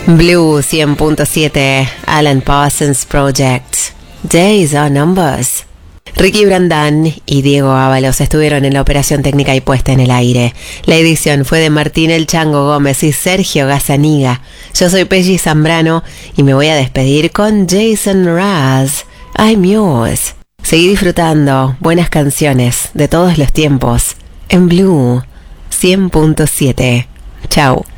Blue 100.7, Alan Parsons Project. Days are numbers. Ricky Brandán y Diego Ábalos estuvieron en la operación técnica y puesta en el aire. La edición fue de Martín El Chango Gómez y Sergio Gazzaniga. Yo soy Pelli Zambrano y me voy a despedir con Jason Mraz. I'm yours. Seguí disfrutando buenas canciones de todos los tiempos en Blue 100.7. Chau.